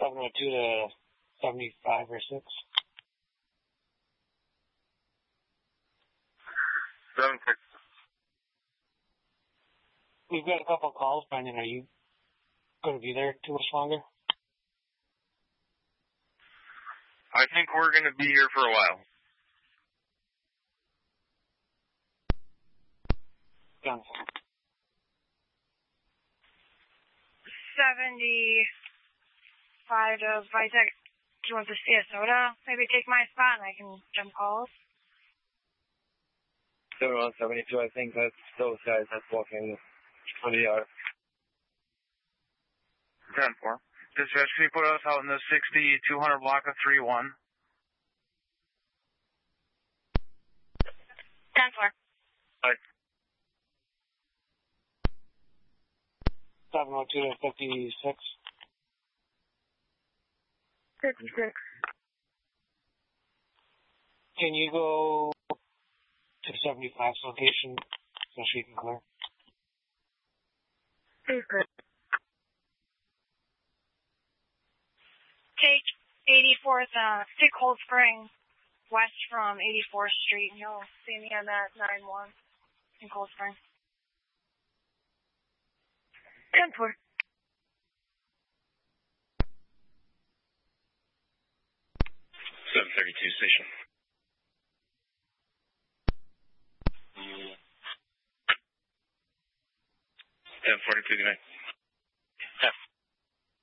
702 to 75 or 6. 76. We've got a couple calls, Brendan. Are you going to be there too much longer? I think we're going to be here for a while. Done. 75 to Vitek. Do you want to see a soda? Maybe take my spot and I can jump calls. 7172, I think that's those guys that's walking for the yard. 10-4. Dispatch, can you put us out in the 60-200 block of 3-1? 10-4. Bye. 702 to 56. 56. Can you go to 75's location so she can clear? Super. Take 84th, take Cold Spring west from 84th Street, and you'll see me on that 9-1 in Cold Spring. 10-4. 732 station. 1042, good night.